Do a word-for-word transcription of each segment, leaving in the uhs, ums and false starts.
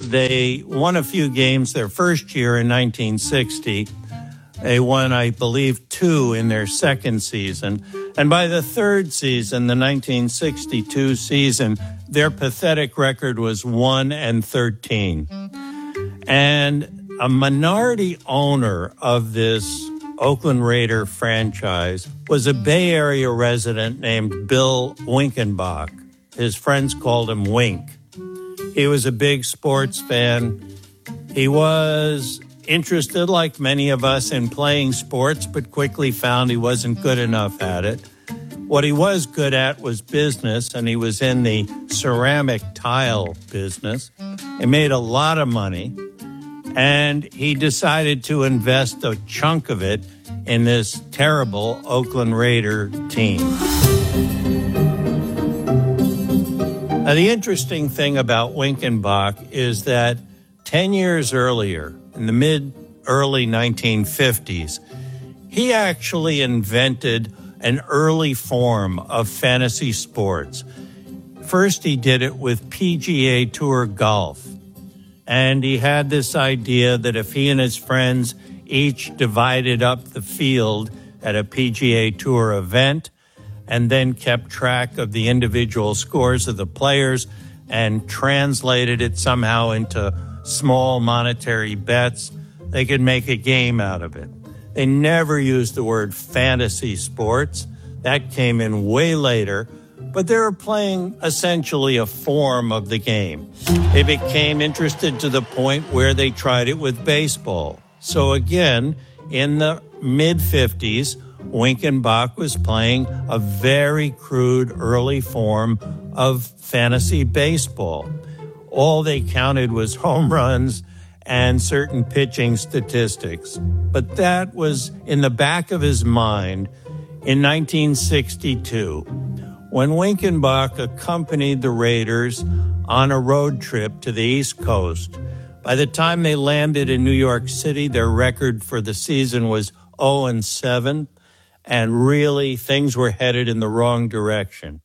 They won a few games their first year in nineteen sixty. They won, I believe, two in their second season. And by the third season, the nineteen sixty-two season, their pathetic record was one and thirteen. And a minority owner of this Oakland Raider franchise was a Bay Area resident named Bill Winkenbach. His friends called him Wink. He was a big sports fan. He was interested, like many of us, in playing sports, but quickly found he wasn't good enough at it. What he was good at was business, and he was in the ceramic tile business. He made a lot of money, and he decided to invest a chunk of it in this terrible Oakland Raider team. Now, the interesting thing about Winkenbach is that ten years earlier, in the mid-early nineteen fifties, he actually invented an early form of fantasy sports. First, he did it with P G A Tour golf. And he had this idea that if he and his friends each divided up the field at a P G A Tour event and then kept track of the individual scores of the players and translated it somehow into small monetary bets, they could make a game out of it. They never used the word fantasy sports. That came in way later, but they were playing essentially a form of the game. They became interested to the point where they tried it with baseball. So again, in the mid-fifties, Winkenbach was playing a very crude early form of fantasy baseball. All they counted was home runs and certain pitching statistics. But that was in the back of his mind in nineteen sixty-two, when Winkenbach accompanied the Raiders on a road trip to the East Coast. By the time they landed in New York City, their record for the season was oh and seven, and really things were headed in the wrong direction.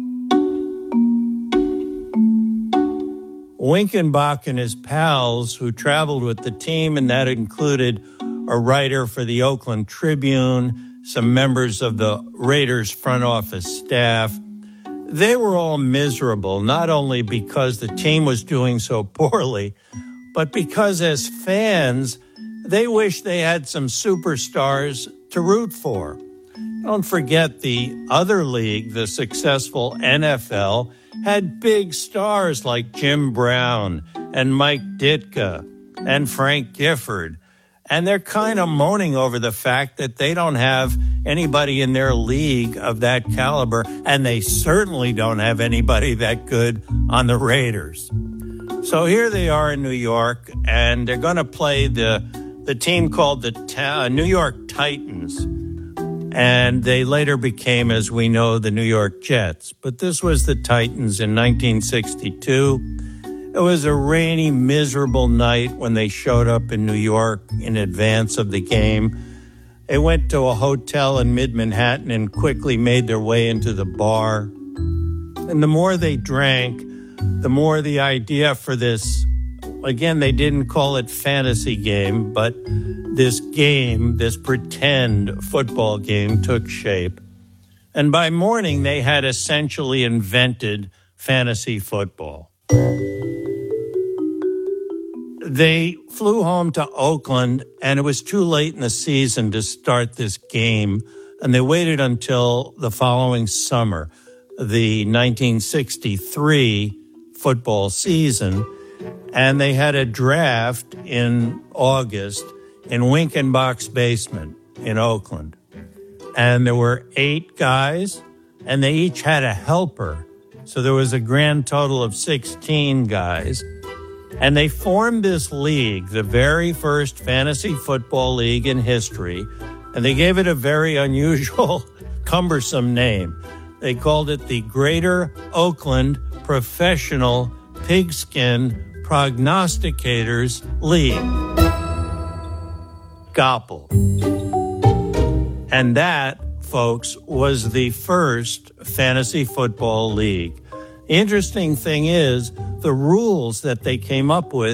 Winkenbach and his pals who traveled with the team, and that included a writer for the Oakland Tribune, some members of the Raiders front office staff, they were all miserable, not only because the team was doing so poorly, but because as fans, they wished they had some superstars to root for. Don't forget the other league, the successful N F L, had big stars like Jim Brown and Mike Ditka and Frank Gifford. And they're kind of moaning over the fact that they don't have anybody in their league of that caliber, and they certainly don't have anybody that good on the Raiders. So here they are in New York, and they're going to play the the team called the Ta- New York Titans. And they later became, as we know, the New York Jets. But this was the Titans in nineteen sixty-two. It was a rainy, miserable night when they showed up in New York in advance of the game. They went to a hotel in mid-Manhattan and quickly made their way into the bar. And the more they drank, the more the idea for this, again, they didn't call it fantasy game, but this game, this pretend football game took shape. And by morning, they had essentially invented fantasy football. They flew home to Oakland, and it was too late in the season to start this game, and they waited until the following summer, the nineteen sixty-three football season, and they had a draft in August in Winkenbach's basement in Oakland. And there were eight guys, and they each had a helper. So there was a grand total of sixteen guys. And they formed this league, the very first fantasy football league in history, and they gave it a very unusual, cumbersome name. They called it the Greater Oakland Professional Pigskin Prognosticators League. Gopple. And that, folks, was the first fantasy football league. The interesting thing is, the rules that they came up with